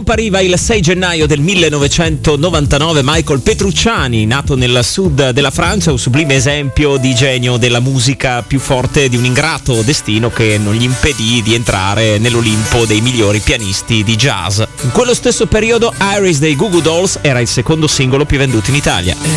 scompariva il 6 gennaio del 1999 Michael Petrucciani, nato nel sud della Francia, un sublime esempio di genio della musica più forte di un ingrato destino che non gli impedì di entrare nell'Olimpo dei migliori pianisti di jazz. In quello stesso periodo Iris dei Goo Goo Dolls era il secondo singolo più venduto in Italia.